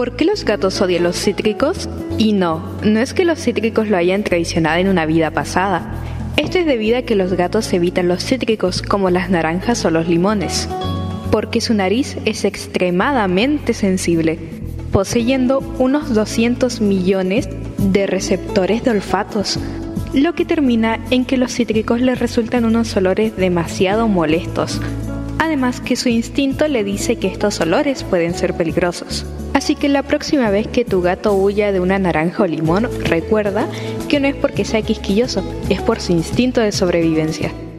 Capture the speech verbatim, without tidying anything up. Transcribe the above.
¿Por qué los gatos odian los cítricos? Y no, no es que los cítricos lo hayan traicionado en una vida pasada. Esto es debido a que los gatos evitan los cítricos como las naranjas o los limones, porque su nariz es extremadamente sensible, poseyendo unos doscientos millones de receptores de olfatos, lo que termina en que los cítricos les resultan unos olores demasiado molestos. Además que su instinto le dice que estos olores pueden ser peligrosos. Así que la próxima vez que tu gato huya de una naranja o limón, recuerda que no es porque sea quisquilloso, es por su instinto de sobrevivencia.